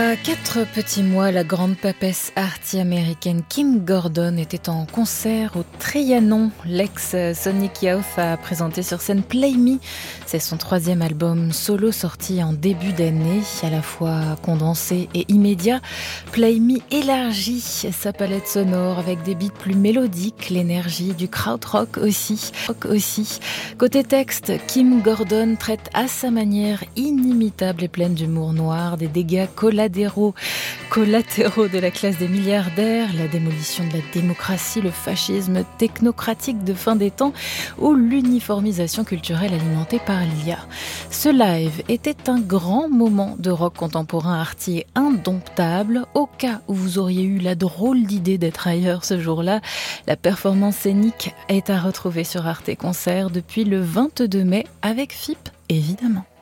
À 4 petits mois, la grande papesse arty américaine Kim Gordon était en concert au Trianon. L'ex-Sonic Youth a présenté sur scène Play Me. C'est son 3e album solo sorti en début d'année, à la fois condensé et immédiat. Play Me élargit sa palette sonore avec des beats plus mélodiques, l'énergie du krautrock aussi. Côté texte, Kim Gordon traite à sa manière inimitable et pleine d'humour noir des dégâts collatéraux de la classe des milliardaires, la démolition de la démocratie, le fascisme technocratique de fin des temps ou l'uniformisation culturelle alimentée par l'IA. Ce live était un grand moment de rock contemporain arty et indomptable. Au cas où vous auriez eu la drôle d'idée d'être ailleurs ce jour-là, la performance scénique est à retrouver sur Arte Concert depuis le 22 mai avec FIP, évidemment.